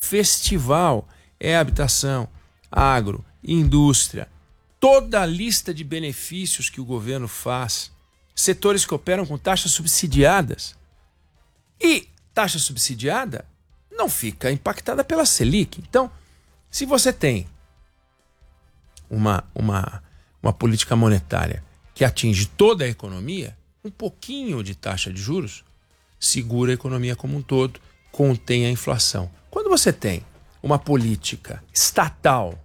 festival. É habitação, agro, indústria, toda a lista de benefícios que o governo faz, setores que operam com taxas subsidiadas. E taxa subsidiada não fica impactada pela Selic. Então, se você tem uma política monetária que atinge toda a economia, um pouquinho de taxa de juros segura a economia como um todo, contém a inflação. Quando você tem uma política estatal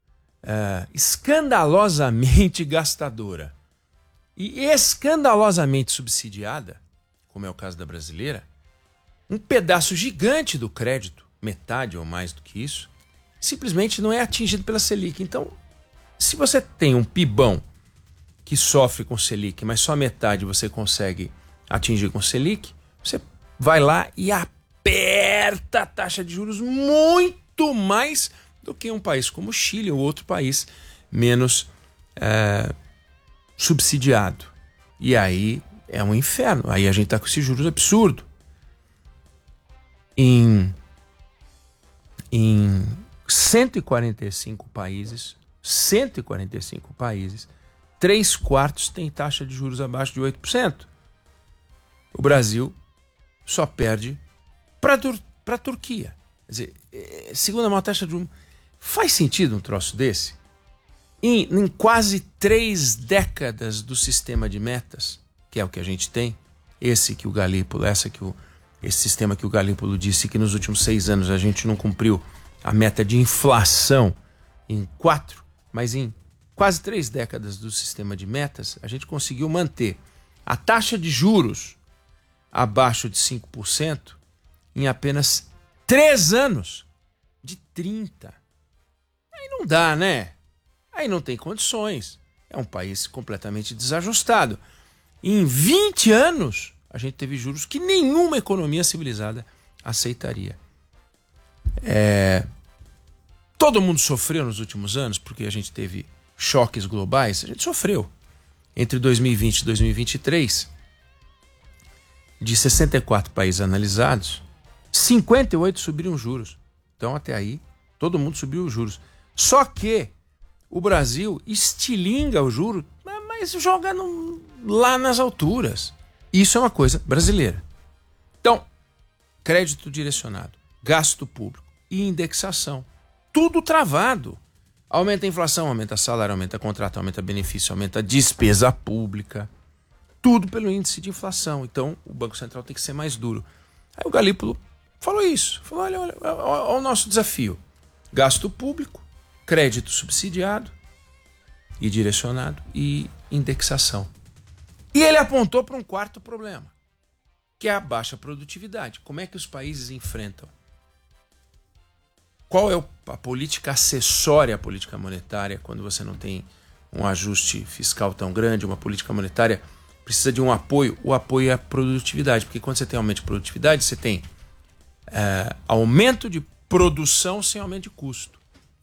escandalosamente gastadora e escandalosamente subsidiada, como é o caso da brasileira, um pedaço gigante do crédito, metade ou mais do que isso, simplesmente não é atingido pela Selic. Então, se você tem um PIBão que sofre com Selic, mas só metade você consegue atingir com Selic, você vai lá e aperta a taxa de juros muito mais do que um país como o Chile ou outro país menos subsidiado. E aí é um inferno. Aí a gente está com esses juros absurdos. Em 145 países, 3/4 têm taxa de juros abaixo de 8%. O Brasil só perde para a Turquia. Quer dizer, segundo a maior taxa de juros. Faz sentido um troço desse? Em quase 3 décadas do sistema de metas, que é o que a gente tem, esse sistema que o Galípolo disse que nos últimos 6 anos a gente não cumpriu a meta de inflação em 4, mas em quase 3 décadas do sistema de metas, a gente conseguiu manter a taxa de juros abaixo de 5% em apenas 3 anos de 30. Aí não dá, né? Aí não tem condições. É um país completamente desajustado. Em 20 anos, a gente teve juros que nenhuma economia civilizada aceitaria. Todo mundo sofreu nos últimos anos porque a gente teve choques globais. A gente sofreu. Entre 2020 e 2023, de 64 países analisados, 58 subiram juros. Então, até aí, todo mundo subiu os juros. Só que o Brasil estilinga o juro, mas joga lá nas alturas. Isso é uma coisa brasileira. Então, crédito direcionado, gasto público e indexação. Tudo travado. Aumenta a inflação, aumenta salário, aumenta contrato, aumenta benefício, aumenta despesa pública. Tudo pelo índice de inflação. Então, o Banco Central tem que ser mais duro. Aí o Galípolo falou isso. Falou, olha o nosso desafio. Gasto público, crédito subsidiado e direcionado e indexação. E ele apontou para um quarto problema, que é a baixa produtividade. Como é que os países enfrentam? Qual é a política acessória à política monetária quando você não tem um ajuste fiscal tão grande? Uma política monetária precisa de um apoio. O apoio é a produtividade, porque quando você tem aumento de produtividade, você tem aumento de produção sem aumento de custo.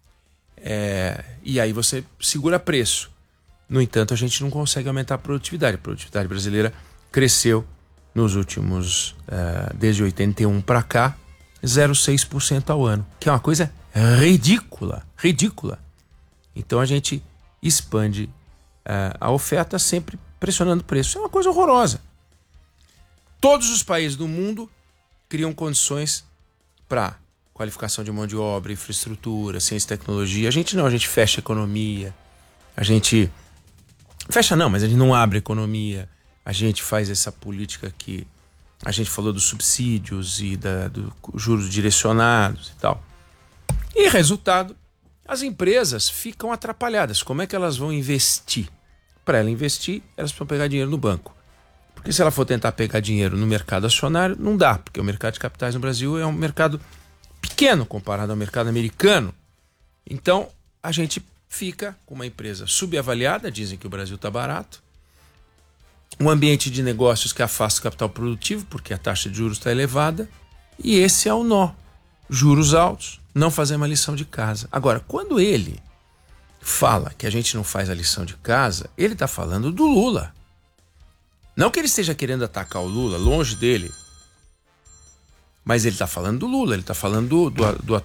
E aí você segura preço. No entanto, a gente não consegue aumentar a produtividade. A produtividade brasileira cresceu nos últimos, desde 81 para cá, 0,6% ao ano, que é uma coisa ridícula. Então a gente expande a oferta sempre pressionando o preço. É uma coisa horrorosa. Todos os países do mundo criam condições para qualificação de mão de obra, infraestrutura, ciência e tecnologia. A gente não, a gente fecha a economia, a gente... Fecha não, mas a gente não abre a economia, a gente faz essa política que a gente falou dos subsídios e dos juros direcionados e tal. E resultado, as empresas ficam atrapalhadas. Como é que elas vão investir? Para ela investir, elas precisam pegar dinheiro no banco. Porque se ela for tentar pegar dinheiro no mercado acionário, não dá, porque o mercado de capitais no Brasil é um mercado pequeno comparado ao mercado americano. Então, a gente fica com uma empresa subavaliada, dizem que o Brasil está barato, um ambiente de negócios que afasta o capital produtivo, porque a taxa de juros está elevada, e esse é o nó. Juros altos, não fazer uma lição de casa. Agora, quando ele fala que a gente não faz a lição de casa, ele está falando do Lula. Não que ele esteja querendo atacar o Lula, longe dele. Mas ele está falando do Lula, ele está falando do